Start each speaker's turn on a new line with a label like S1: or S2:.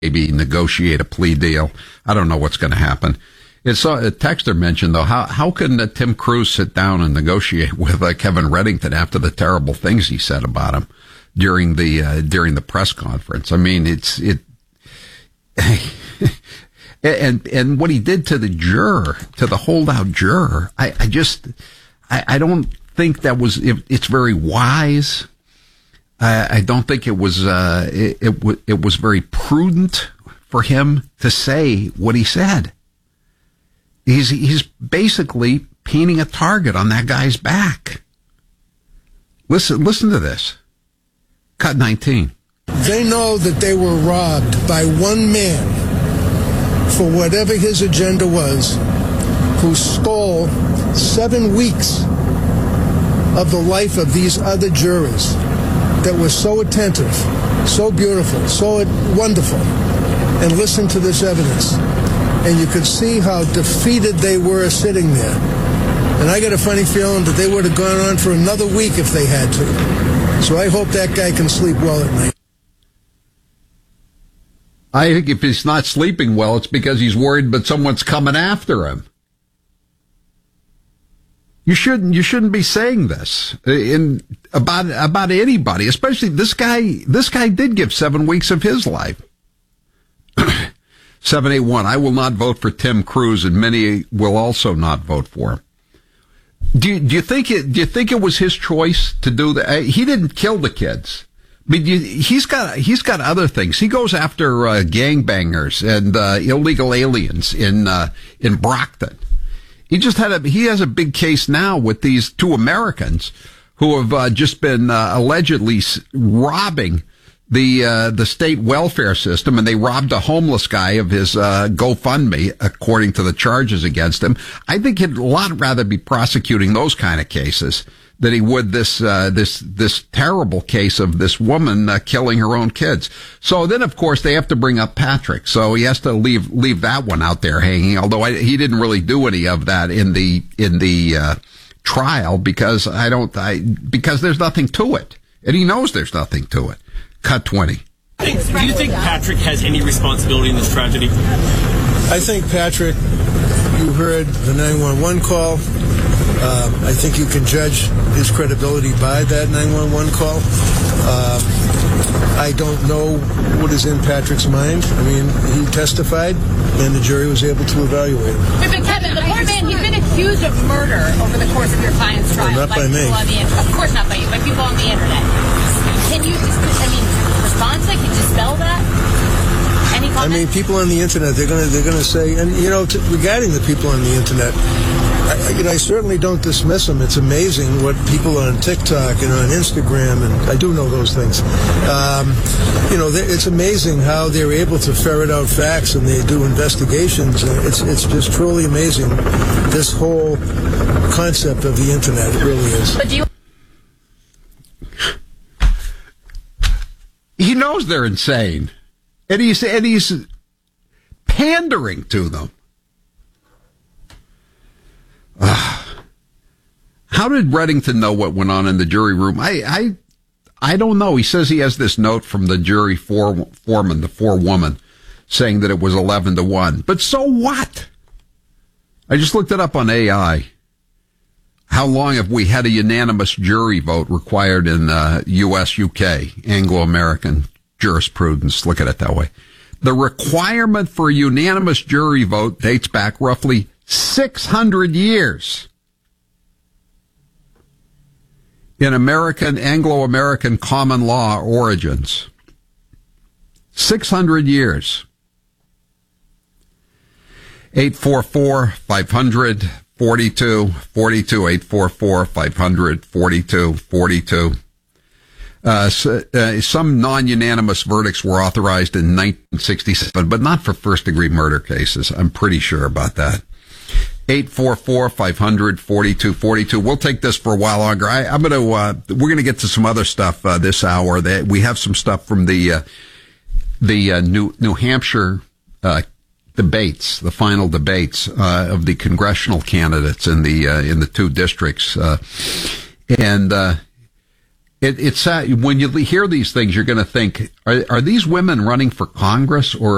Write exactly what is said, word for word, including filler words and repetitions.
S1: maybe negotiate a plea deal. I don't know what's going to happen. It's uh, a texter mentioned, though, how how can uh, Tim Cruz sit down and negotiate with uh, Kevin Reddington after the terrible things he said about him during the uh, during the press conference? I mean, it's it, and and what he did to the juror, to the holdout juror, I, I just I, I don't think that was it, it's very wise. I, I don't think it was uh, it it, w- it was very prudent for him to say what he said. He's he's basically painting a target on that guy's back. Listen, listen to this. Cut nineteen.
S2: They know that they were robbed by one man for whatever his agenda was, who stole seven weeks of the life of these other jurors that were so attentive, so beautiful, so wonderful, and listen to this evidence. And you could see how defeated they were sitting there. And I got a funny feeling that they would have gone on for another week if they had to. So I hope that guy can sleep well at night.
S1: I think if he's not sleeping well, it's because he's worried that someone's coming after him. You shouldn't, you shouldn't be saying this in about, about anybody, especially this guy. This guy did give seven weeks of his life. seven eight one, I will not vote for Tim Cruz, and many will also not vote for him. Do you, do you think it, do you think it was his choice to do that? He didn't kill the kids. I mean, you, he's got, he's got other things. He goes after, uh, gangbangers and, uh, illegal aliens in, uh, in Brockton. He just had a, he has a big case now with these two Americans who have, uh, just been, uh, allegedly robbing the uh, the state welfare system, and they robbed a homeless guy of his uh, GoFundMe, according to the charges against him. I think he'd a lot rather be prosecuting those kind of cases than he would this uh, this this terrible case of this woman uh, killing her own kids. So then, of course, they have to bring up Patrick. So he has to leave leave that one out there hanging. Although I, he didn't really do any of that in the in the uh, trial because I don't I because there's nothing to it, and he knows there's nothing to it. Cut twenty.
S3: Do you think Patrick has any responsibility in this tragedy?
S2: I think Patrick, you heard the nine one one call. Um, I think you can judge his credibility by that nine one one call. Uh, I don't know what is in Patrick's mind. I mean, he testified, and the jury was able to evaluate him.
S4: But Kevin, the poor man, he's been accused of murder over the course of your client's trial.
S2: Well, not by me.
S4: The, of course not by you, by people on the internet. Can you, I mean, respond to that? Can you dispel that? Any comment?
S2: I mean, people on the internet, they're gonna they're gonna say, and you know, t- regarding the people on the internet, I, you know, I certainly don't dismiss them. It's amazing what people on TikTok and on Instagram, and I do know those things. Um, you know, it's amazing how they're able to ferret out facts and they do investigations. It's it's just truly amazing. This whole concept of the internet, it really is.
S4: But do you?
S1: He knows they're insane, and he's and he's pandering to them. Uh, how did Reddington know what went on in the jury room? I I I don't know. He says he has this note from the jury for, foreman, the forewoman, saying that it was eleven to one. But so what? I just looked it up on A I. How long have we had a unanimous jury vote required in uh, U S, U K, Anglo-American jurisprudence? Look at it that way. The requirement for a unanimous jury vote dates back roughly six hundred years in American, Anglo-American common law origins. six hundred years. eight four four, five hundred, forty-two forty-two, eight four four, five hundred, forty-two forty-two. Uh, so, uh, some non-unanimous verdicts were authorized in nineteen sixty-seven, but not for first-degree murder cases. I'm pretty sure about that. eight four four, five hundred, forty-two forty-two. We'll take this for a while longer. I, I'm going to, uh, we're going to get to some other stuff, uh, this hour. That we have some stuff from the, uh, the, uh, New, New Hampshire, uh, debates, the final debates, uh, of the congressional candidates in the, uh, in the two districts. Uh, and, uh, it, it's, uh, when you hear these things, you're going to think, are, are these women running for Congress, or